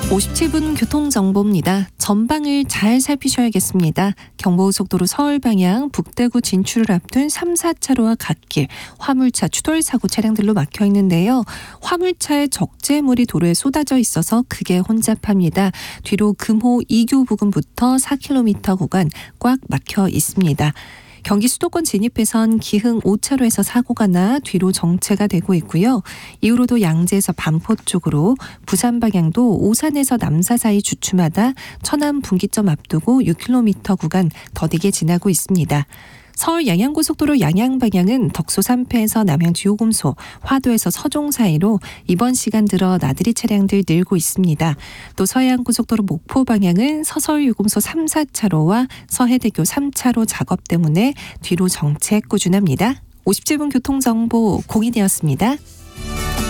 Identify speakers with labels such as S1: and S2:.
S1: 57분 교통정보입니다. 전방을 잘 살피셔야겠습니다. 경부고속도로 서울 방향 북대구 진출을 앞둔 3, 4차로와 갓길, 화물차 추돌 사고 차량들로 막혀 있는데요. 화물차에 적재물이 도로에 쏟아져 있어서 크게 혼잡합니다. 뒤로 금호 2교 부근부터 4km 구간 꽉 막혀 있습니다. 경기 수도권 진입에선 기흥 5차로에서 사고가 나 뒤로 정체가 되고 있고요. 이후로도 양재에서 반포 쪽으로, 부산 방향도 오산에서 남사 사이 주춤하다 천안 분기점 앞두고 6km 구간 더디게 지나고 있습니다. 서울 양양고속도로 양양 방향은 덕소 3패에서 남양주 요금소, 화도에서 서종 사이로 이번 시간 들어 나들이 차량들 늘고 있습니다. 또 서해안고속도로 목포 방향은 서서울 요금소 3, 4차로와 서해대교 3차로 작업 때문에 뒤로 정체 꾸준합니다. 57분 교통정보 공인이었습니다.